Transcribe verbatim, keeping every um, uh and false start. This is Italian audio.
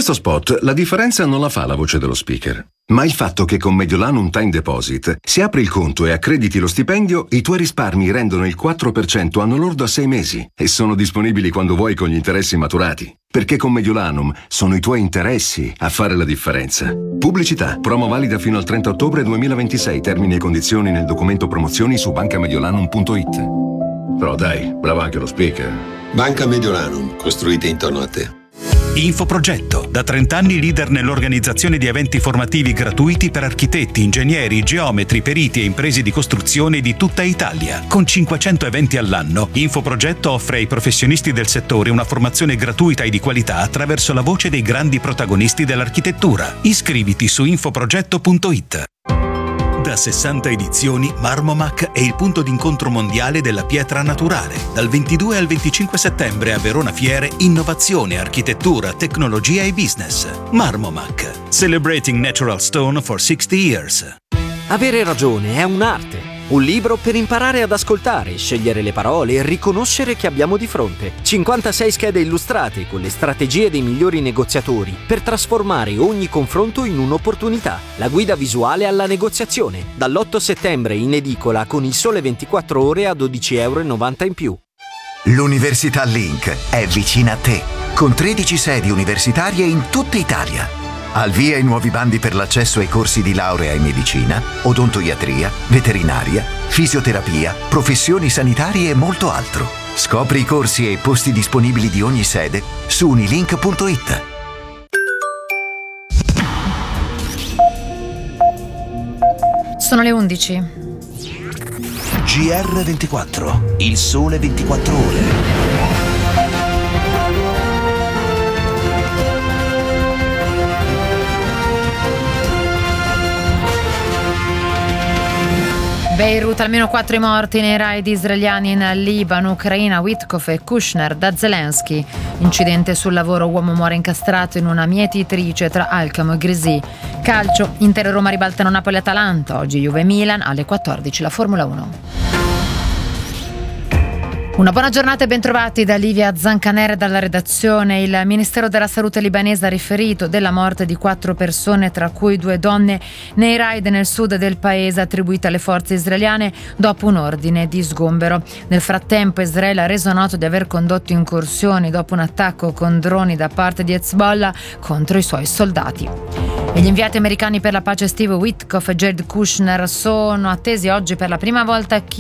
questo spot la differenza non la fa la voce dello speaker, ma il fatto che con Mediolanum Time Deposit, se apri il conto e accrediti lo stipendio, i tuoi risparmi rendono il quattro per cento anno lordo a sei mesi e sono disponibili quando vuoi con gli interessi maturati. Perché con Mediolanum sono i tuoi interessi a fare la differenza. Pubblicità. Promo valida fino al trenta ottobre duemilaventisei. Termini e condizioni nel documento promozioni su banca mediolanum punto it. Però dai, bravo anche lo speaker. Banca Mediolanum, costruite intorno a te. Infoprogetto, da trenta anni leader nell'organizzazione di eventi formativi gratuiti per architetti, ingegneri, geometri, periti e imprese di costruzione di tutta Italia. Con cinquecento eventi all'anno, Infoprogetto offre ai professionisti del settore una formazione gratuita e di qualità attraverso la voce dei grandi protagonisti dell'architettura. Iscriviti su infoprogetto punto it. Da sessanta edizioni, Marmomac è il punto d'incontro mondiale della pietra naturale. Dal ventidue al venticinque settembre a Verona Fiere, innovazione, architettura, tecnologia e business. Marmomac, celebrating natural stone for sixty years. Avere ragione è un'arte. Un libro per imparare ad ascoltare, scegliere le parole e riconoscere che abbiamo di fronte. cinquantasei schede illustrate con le strategie dei migliori negoziatori per trasformare ogni confronto in un'opportunità. La guida visuale alla negoziazione. Dall'otto settembre in edicola con Il Sole ventiquattro Ore a dodici virgola novanta euro in più. L'Università Link è vicina a te, con tredici sedi universitarie in tutta Italia. Al via i nuovi bandi per l'accesso ai corsi di laurea in medicina, odontoiatria, veterinaria, fisioterapia, professioni sanitarie e molto altro. Scopri i corsi e i posti disponibili di ogni sede su unilink punto it. Sono le undici. G R ventiquattro, Il Sole ventiquattro Ore. Beirut, almeno quattro i morti nei raid israeliani in Libano, Ucraina, Witkoff e Kushner da Zelensky. Incidente sul lavoro, uomo muore incastrato in una mietitrice tra Alcamo e Grisi. Calcio, Inter e Roma ribaltano Napoli-Atalanta, oggi Juve Milan, alle quattordici la Formula uno. Una buona giornata e bentrovati da Livia Zancanere dalla redazione. Il Ministero della Salute libanese ha riferito della morte di quattro persone, tra cui due donne, nei raid nel sud del paese attribuiti alle forze israeliane dopo un ordine di sgombero. Nel frattempo Israele ha reso noto di aver condotto incursioni dopo un attacco con droni da parte di Hezbollah contro i suoi soldati. E gli inviati americani per la pace Steve Witkoff e Jared Kushner sono attesi oggi per la prima volta a Kiev